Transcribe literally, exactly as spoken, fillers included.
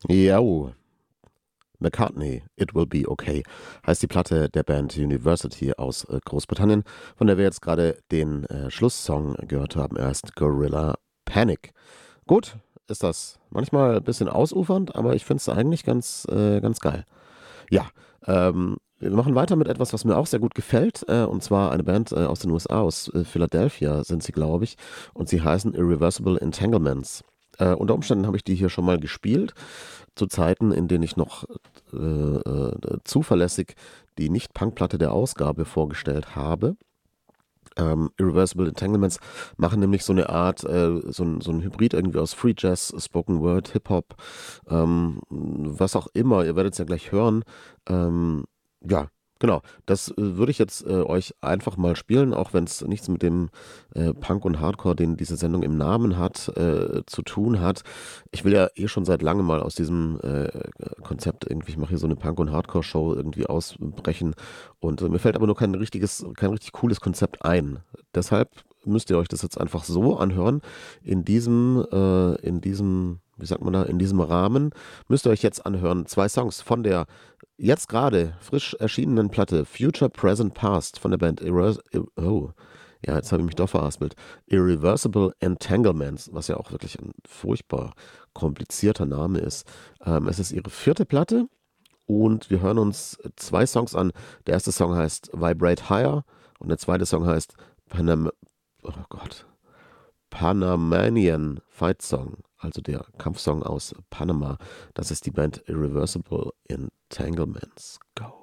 Ja, McCartney, It Will Be Okay, heißt die Platte der Band University aus äh, Großbritannien, von der wir jetzt gerade den äh, Schlusssong gehört haben. Er heißt Gorilla Panic. Gut, ist das manchmal ein bisschen ausufernd, aber ich finde es eigentlich ganz, äh, ganz geil. Ja, ähm, wir machen weiter mit etwas, was mir auch sehr gut gefällt, äh, und zwar eine Band äh, aus den U S A, aus äh, Philadelphia sind sie, glaube ich, und sie heißen Irreversible Entanglements. Äh, unter Umständen habe ich die hier schon mal gespielt, zu Zeiten, in denen ich noch äh, äh, zuverlässig die Nicht-Punk-Platte der Ausgabe vorgestellt habe. Ähm, Irreversible Entanglements machen nämlich so eine Art, äh, so, ein, so ein Hybrid irgendwie aus Free Jazz, Spoken Word, Hip-Hop, ähm, was auch immer, ihr werdet es ja gleich hören. Ähm, ja, genau, das äh, würde ich jetzt äh, euch einfach mal spielen, auch wenn es nichts mit dem äh, Punk und Hardcore, den diese Sendung im Namen hat, äh, zu tun hat. Ich will ja eh schon seit langem mal aus diesem äh, Konzept irgendwie, ich mache hier so eine Punk- und Hardcore-Show irgendwie ausbrechen und äh, mir fällt aber nur kein richtiges, kein richtig cooles Konzept ein. Deshalb müsst ihr euch das jetzt einfach so anhören. In diesem, äh, in diesem, wie sagt man da, in diesem Rahmen müsst ihr euch jetzt anhören. Zwei Songs von der jetzt gerade frisch erschienenen Platte Future, Present, Past von der Band Irre oh, ja, jetzt habe ich mich doch verhaspelt. Irreversible Entanglements, was ja auch wirklich ein furchtbar komplizierter Name ist. Ähm, es ist ihre vierte Platte und wir hören uns zwei Songs an. Der erste Song heißt Vibrate Higher und der zweite Song heißt Panam oh Gott, Panamanian Fight Song, also der Kampfsong aus Panama. Das ist die Band Irreversible Entanglements. Go.